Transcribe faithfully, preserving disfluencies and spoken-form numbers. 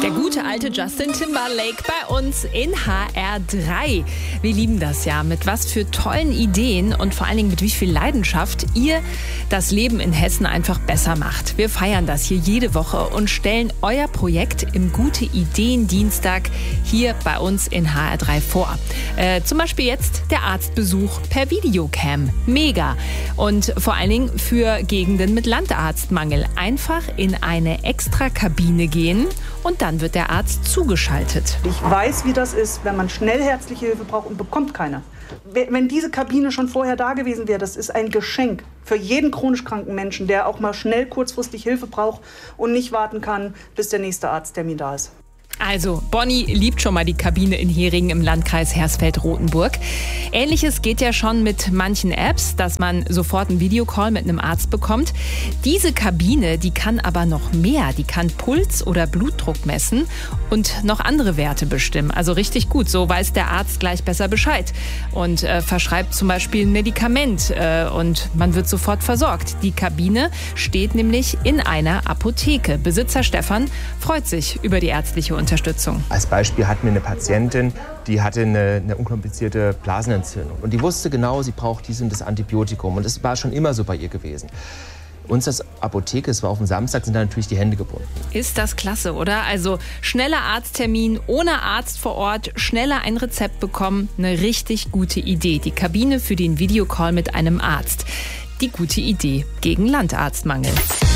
Der gute alte Justin Timberlake bei uns in H R drei. Wir lieben das ja, mit was für tollen Ideen und vor allen Dingen mit wie viel Leidenschaft ihr das Leben in Hessen einfach besser macht. Wir feiern das hier jede Woche und stellen euer Projekt im Gute Ideen Dienstag hier bei uns in H R drei vor. Äh, zum Beispiel jetzt der Arztbesuch per Videocam. Mega. Und vor allen Dingen für Gegenden mit Landarztmangel. Einfach in eine extra Kabine gehen und dann wird der Arzt zugeschaltet. Ich weiß, wie das ist, wenn man schnell ärztliche Hilfe braucht und bekommt keine. Wenn diese Kabine schon vorher da gewesen wäre, das ist ein Geschenk für jeden chronisch kranken Menschen, der auch mal schnell kurzfristig Hilfe braucht und nicht warten kann, bis der nächste Arzttermin da ist. Also, Bonnie liebt schon mal die Kabine in Heringen im Landkreis Hersfeld-Rotenburg. Ähnliches geht ja schon mit manchen Apps, dass man sofort einen Videocall mit einem Arzt bekommt. Diese Kabine, die kann aber noch mehr. Die kann Puls oder Blutdruck messen und noch andere Werte bestimmen. Also richtig gut, so weiß der Arzt gleich besser Bescheid und äh, verschreibt zum Beispiel ein Medikament äh, und man wird sofort versorgt. Die Kabine steht nämlich in einer Apotheke. Besitzer Stefan freut sich über die ärztliche Unterstützung. Unterstützung. Als Beispiel hatten wir eine Patientin, die hatte eine, eine unkomplizierte Blasenentzündung. Und die wusste genau, sie braucht dies und das Antibiotikum. Und das war schon immer so bei ihr gewesen. Uns als Apotheke, es war auf dem Samstag, sind da natürlich die Hände gebunden. Ist das klasse, oder? Also schneller Arzttermin, ohne Arzt vor Ort, schneller ein Rezept bekommen. Eine richtig gute Idee. Die Kabine für den Videocall mit einem Arzt. Die gute Idee gegen Landarztmangel.